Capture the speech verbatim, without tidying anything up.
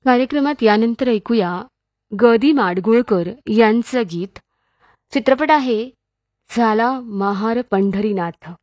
कार्यक्रमात यानंतर ऐकूया ग दी माडगुळकर यांचं गीत. चित्रपट आहे झाला महार पंढरीनाथ.